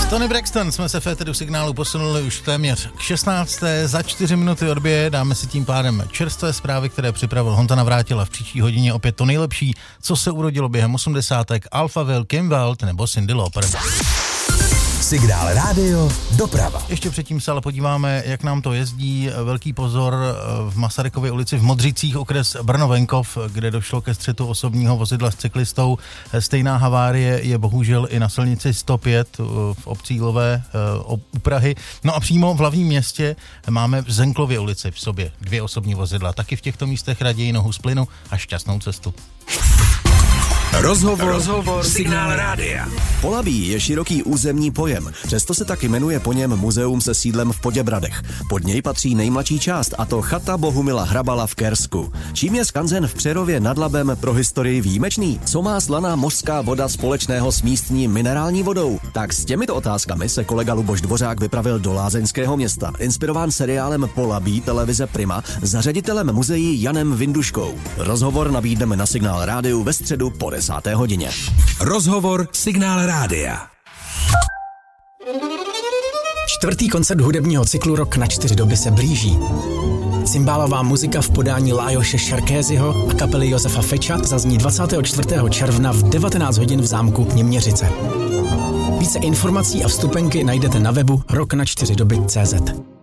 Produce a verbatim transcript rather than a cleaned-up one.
Tony Braxton, jsme se v éteru Signálu posunuli už téměř k šestnácté Za čtyři minuty odbije, dáme si tím pádem čerstvé zprávy, které připravil Honza Navrátil, a v příští hodině opět to nejlepší, co se urodilo během osmdesátek, Alphaville, Kim Weld nebo Cyndi Lauper. Signál rádio, doprava. Ještě předtím se ale podíváme, jak nám to jezdí. Velký pozor v Masarykově ulici v Modřicích, okres Brno-Venkov, kde došlo ke střetu osobního vozidla s cyklistou. Stejná havárie je bohužel i na silnici sto pět v obci Jílové u Prahy. No a přímo v hlavním městě máme v Zenklově ulici v sobě dvě osobní vozidla. Taky v těchto místech raději nohu z plynu a šťastnou cestu. Rozhovor, Rozhovor Signál rádia. Polabí je široký územní pojem, přesto se tak jmenuje po něm muzeum se sídlem v Poděbradech. Pod něj patří nejmladší část, a to chata Bohumila Hrabala v Kersku. Čím je skanzen v Přerově nad Labem pro historii výjimečný? Co má slaná mořská voda společného s místní minerální vodou? Tak s těmito otázkami se kolega Luboš Dvořák vypravil do lázeňského města, inspirován seriálem Polabí televize Prima za ředitelem muzeí Janem Vinduškou. Rozhovor nabídneme na Signál rádiu ve středu po desáté hodině. Rozhovor Signál rádia. Čtvrtý koncert hudebního cyklu Rok na čtyři doby se blíží. Cymbálová muzika v podání Lajoše Šarkézyho a kapely Josefa Feča zazní dvacátého čtvrtého června v devatenáct hodin v zámku Něměřice. Více informací a vstupenky najdete na webu rok na čtyři doby tečka cé zet.